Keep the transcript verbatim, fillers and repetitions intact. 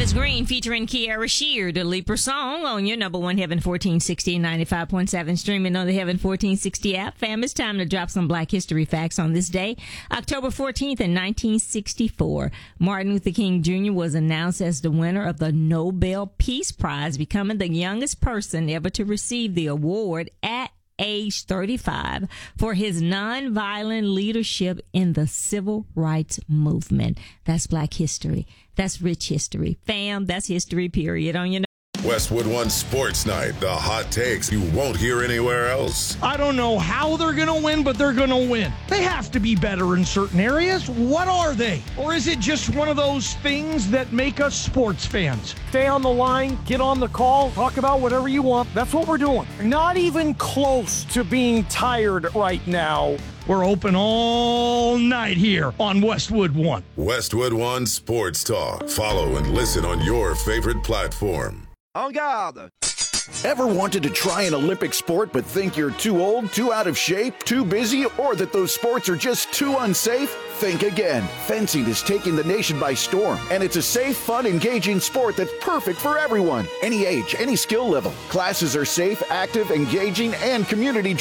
Travis Green featuring Kiara Shear, the Leaper song on your number one Heaven fourteen sixty and ninety-five point seven, streaming on the Heaven fourteen sixty app. Fam, it's time to drop some Black History facts on this day, October fourteenth in nineteen sixty-four. Martin Luther King Junior was announced as the winner of the Nobel Peace Prize, becoming the youngest person ever to receive the award at age thirty-five for his nonviolent leadership in the civil rights movement. That's Black history. That's rich history. Fam, that's history, period. On your Westwood One Sports Night, the hot takes you won't hear anywhere else. I don't know how they're going to win, but they're going to win. They have to be better in certain areas. What are they? Or is it just one of those things that make us sports fans? Stay on the line, get on the call, talk about whatever you want. That's what we're doing. Not even close to being tired right now. We're open all night here on Westwood One. Westwood One Sports Talk. Follow and listen on your favorite platform. En garde! Ever wanted to try an Olympic sport but think you're too old, too out of shape, too busy, or that those sports are just too unsafe? Think again. Fencing is taking the nation by storm, and it's a safe, fun, engaging sport that's perfect for everyone. Any age, any skill level. Classes are safe, active, engaging, and community